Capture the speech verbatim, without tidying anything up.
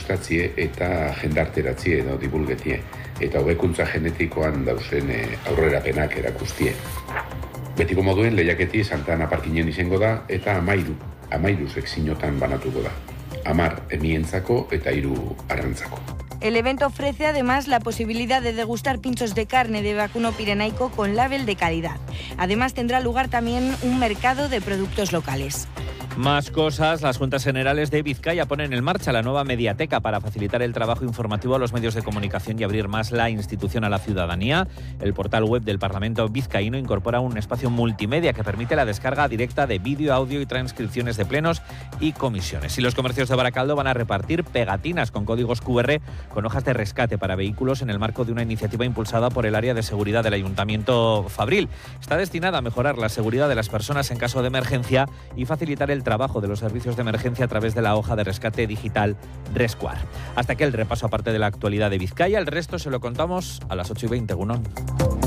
sustatzie eta jendarteratzie edo dibulgetie, eta hobekuntza genetikoan dauzen aurrerapenak erakustie. Betiko moduen lehiaketi Santana Parkinen izango da eta amairu, amairu sekzinotan banatuko da. Amar emientzako eta hiru arantzako. El evento ofrece además la posibilidad de degustar pinchos de carne de vacuno pirenaico con label de calidad. Además tendrá lugar también un mercado de productos locales. Más cosas, las Juntas Generales de Vizcaya ponen en marcha la nueva mediateca para facilitar el trabajo informativo a los medios de comunicación y abrir más la institución a la ciudadanía. El portal web del Parlamento vizcaíno incorpora un espacio multimedia que permite la descarga directa de vídeo, audio y transcripciones de plenos y comisiones. Y los comercios de Baracaldo van a repartir pegatinas con códigos cu erre con hojas de rescate para vehículos en el marco de una iniciativa impulsada por el área de seguridad del Ayuntamiento Fabril. Está destinada a mejorar la seguridad de las personas en caso de emergencia y facilitar el trabajo de los servicios de emergencia a través de la hoja de rescate digital Rescuar. Hasta aquí el repaso aparte de la actualidad de Vizcaya. El resto se lo contamos a las ocho y veinte. Gunón.